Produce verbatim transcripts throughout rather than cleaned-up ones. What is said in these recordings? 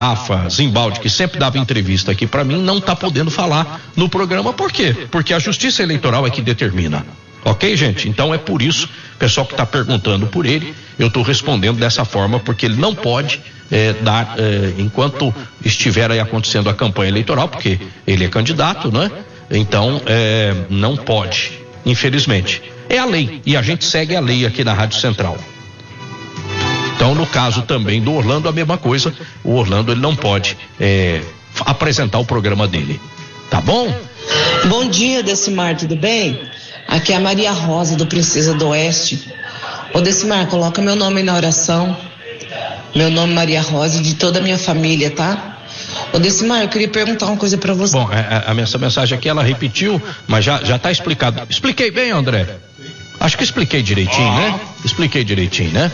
Rafa Zimbaldi, que sempre dava entrevista aqui para mim, não está podendo falar no programa. Por quê? Porque a Justiça Eleitoral é que determina. Ok, gente? Então é por isso, pessoal que está perguntando por ele, eu estou respondendo dessa forma, porque ele não pode é, dar, é, enquanto estiver aí acontecendo a campanha eleitoral, porque ele é candidato, né? Então, é, não pode, infelizmente. É a lei, e a gente segue a lei aqui na Rádio Central. Então, no caso também do Orlando, a mesma coisa. O Orlando, ele não pode é, apresentar o programa dele. Tá bom? Bom dia, Decimar, tudo bem? Aqui é a Maria Rosa, do Princesa do Oeste. Ô, Decimar, coloca meu nome aí na oração. Meu nome é Maria Rosa, de toda a minha família, tá? Ô, Decimar, eu queria perguntar uma coisa pra você. Bom, a, a, essa mensagem aqui, ela repetiu, mas já, já tá explicado. Expliquei bem, André? Acho que expliquei direitinho, né? Expliquei direitinho, né?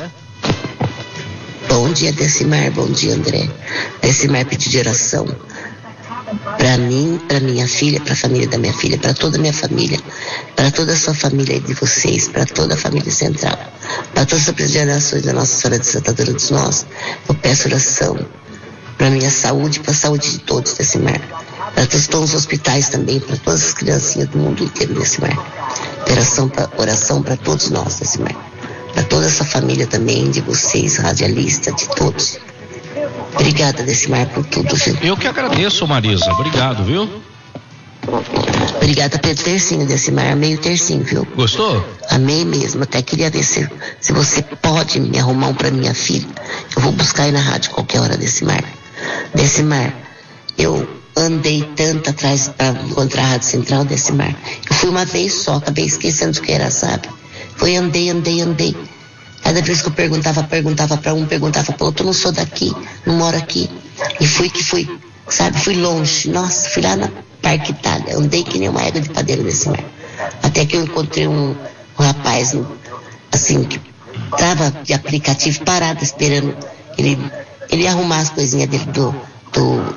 Bom dia, Decimar, bom dia, André. Decimar pediu de oração para mim, para minha filha, para a família da minha filha, para toda a minha família, para toda a sua família e de vocês, para toda a família central, para todas as gerações da Nossa Senhora de Santa Dora dos Nós. Eu peço oração para minha saúde, para a saúde de todos, Decimar, para todos, todos os hospitais também, para todas as criancinhas do mundo inteiro, Decimar. Oração para oração para todos nós, Decimar, para toda essa família também, de vocês, radialistas, de todos. Obrigada, Decimar, por tudo, viu? Eu que agradeço, Marisa. Obrigado, viu? Obrigada pelo tercinho, Decimar. Amei o tercinho, viu? Gostou? Amei mesmo. Até queria ver se, se você pode me arrumar um pra minha filha. Eu vou buscar aí na rádio qualquer hora, Decimar. Decimar, eu andei tanto atrás pra encontrar a Rádio Central, Decimar. Eu fui uma vez só, acabei esquecendo o que era, sabe? Foi andei, andei, andei. Cada vez que eu perguntava, perguntava para um, perguntava para outro, eu não sou daqui, não moro aqui. E fui que fui, sabe, fui longe. Nossa, fui lá na Parque Itália, andei que nem uma égua de padeiro nesse mar. Até que eu encontrei um, um rapaz, um, assim, que tava de aplicativo parado, esperando ele, ele arrumar as coisinhas dele do, do,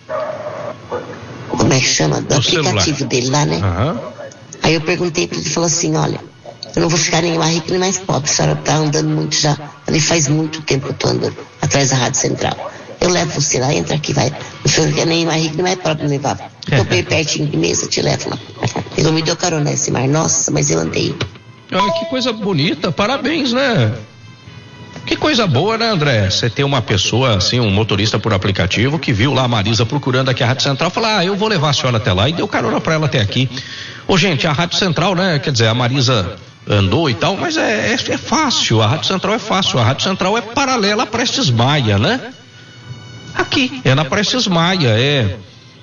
como é que chama? Do, do aplicativo celular dele lá, né? Uhum. Aí eu perguntei para ele, ele falou assim, olha, eu não vou ficar nem mais rico nem mais pobre, a senhora tá andando muito já. Ele faz muito tempo que eu tô andando atrás da Rádio Central. Eu levo você lá, entra aqui, vai. O senhor não quer nem mais rico nem mais pobre, me levava. Tô bem pertinho de mesa, te levo lá. Ele não me deu carona esse mar, nossa, mas eu andei. Olha que coisa bonita, parabéns, né? Que coisa boa, né, André? Você tem uma pessoa, assim, um motorista por aplicativo que viu lá a Marisa procurando aqui a Rádio Central, falou, ah, eu vou levar a senhora até lá, e deu carona pra ela até aqui. Ô, gente, a Rádio Central, né, quer dizer, a Marisa andou e tal, mas é, é, é fácil, a Rádio Central é fácil, a Rádio Central é paralela a Prestes Maia, né? Aqui, é na Prestes Maia, é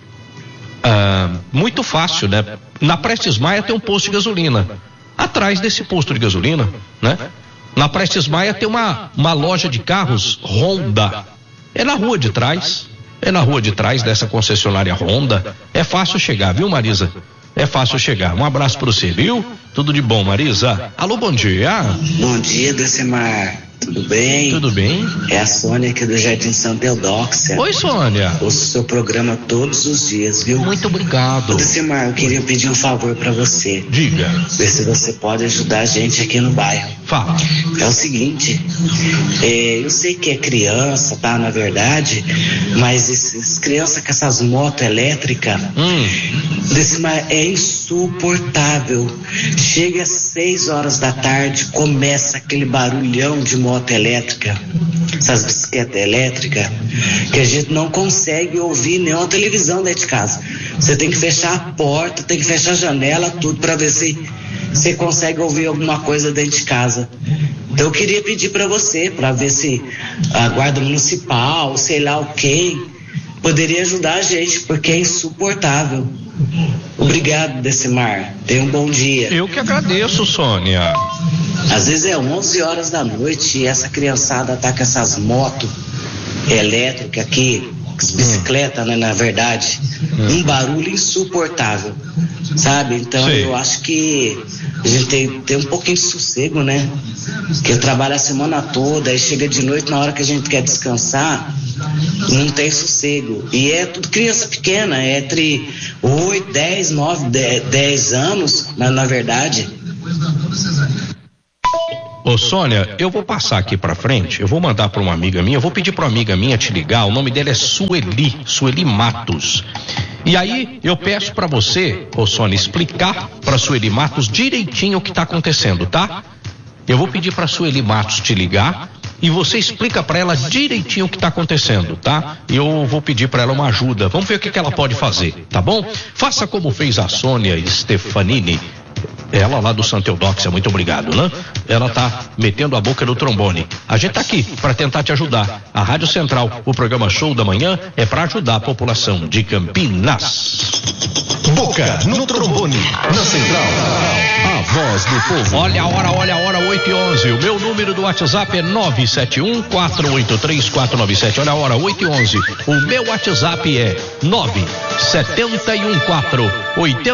ah, muito fácil, né? Na Prestes Maia tem um posto de gasolina, atrás desse posto de gasolina, né? Na Prestes Maia tem uma, uma loja de carros Honda, é na rua de trás, é na rua de trás dessa concessionária Honda, é fácil chegar, viu, Marisa? É fácil chegar. Um abraço para você, viu? Tudo de bom, Marisa. Alô, bom dia. Bom dia, Decimar. Tudo bem? Tudo bem. É a Sônia aqui do Jardim Santa Eudóxia. Oi, Sônia. Ouço o seu programa todos os dias, viu? Muito obrigado. Decimar, eu queria pedir um favor para você. Diga. Ver se você pode ajudar a gente aqui no bairro. Fala. É o seguinte, é, eu sei que é criança, tá, na verdade, mas essas crianças com essas motos elétricas, hum. Decimar, é insuportável. Chega às seis horas da tarde, começa aquele barulhão de moto elétrica, essas bicicletas elétricas, que a gente não consegue ouvir nenhuma televisão dentro de casa. Você tem que fechar a porta, tem que fechar a janela, tudo, para ver se você consegue ouvir alguma coisa dentro de casa. Então eu queria pedir para você, para ver se a guarda municipal, sei lá o quem, poderia ajudar a gente, porque é insuportável. Obrigado, Decimar. Tenha um bom dia. Eu que agradeço, Sônia. Às vezes é onze horas da noite e essa criançada tá com essas motos elétricas aqui, bicicleta, né, na verdade, hum. um barulho insuportável, sabe? Então Sim. eu acho que a gente tem, tem um pouquinho de sossego, né? Porque eu trabalho a semana toda e chega de noite, na hora que a gente quer descansar, não tem sossego. E é tudo criança pequena, é entre oito, dez, nove, dez anos, na, na verdade. Ô Sônia, eu vou passar aqui pra frente, eu vou mandar pra uma amiga minha, eu vou pedir pra uma amiga minha te ligar, o nome dela é Sueli, Sueli Matos. E aí eu peço pra você, ô Sônia, explicar pra Sueli Matos direitinho o que tá acontecendo, tá? Eu vou pedir pra Sueli Matos te ligar e você explica pra ela direitinho o que tá acontecendo, tá? E eu vou pedir pra ela uma ajuda. Vamos ver o que que ela pode fazer, tá bom? Faça como fez a Sônia Stefanini. Ela lá do Santa Eudóxia, muito obrigado, né? Ela tá metendo a boca no trombone. A gente tá aqui para tentar te ajudar. A Rádio Central, o programa Show da Manhã é para ajudar a população de Campinas. Boca no trombone, na Central, a voz do povo. Olha a hora, olha a hora, oito e onze. O meu número do WhatsApp é nove sete um, quatro oito três, quatro nove sete. Olha a hora, oito e onze. O meu WhatsApp é nove sete um quatro oito